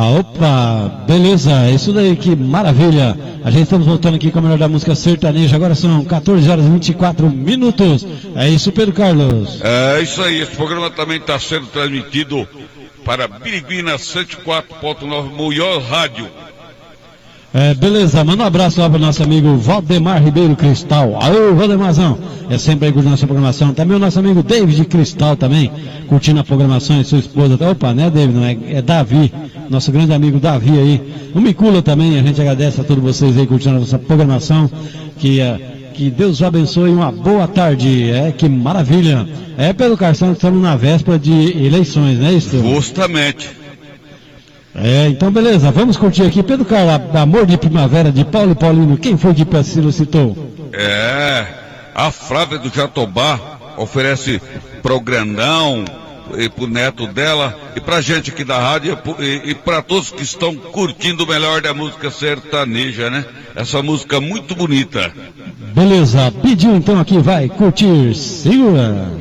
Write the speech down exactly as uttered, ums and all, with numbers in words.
Ah, opa, beleza, é isso daí, que maravilha. A gente estamos voltando aqui com a melhor da música sertaneja. Agora são quatorze horas e vinte e quatro minutos. É isso, Pedro Carlos. É isso aí, esse programa também está sendo transmitido para Biriguina cento e quatro ponto nove, Maior Rádio. É, beleza, manda um abraço lá para o nosso amigo Valdemar Ribeiro Cristal. Alô, Valdemarzão, é sempre aí curtindo a nossa programação. Também o nosso amigo David Cristal também, curtindo a programação, e sua esposa. Opa, né, David? Não é, é Davi, nosso grande amigo Davi aí. O Micula também, a gente agradece a todos vocês aí curtindo a nossa programação. Que, uh, que Deus os abençoe, uma boa tarde. É, que maravilha. É, Pedro Carlos, estamos na véspera de eleições, não é isso? Justamente. É, então beleza, vamos curtir aqui. Pedro Carlos, Amor de Primavera, de Paulo e Paulino. Quem foi que Priscila citou? É, a Flávia do Jatobá oferece pro Grandão e pro neto dela e pra gente aqui da rádio e, e pra todos que estão curtindo o melhor da música sertaneja, né? Essa música muito bonita. Beleza, pediu então aqui, vai curtir, segura.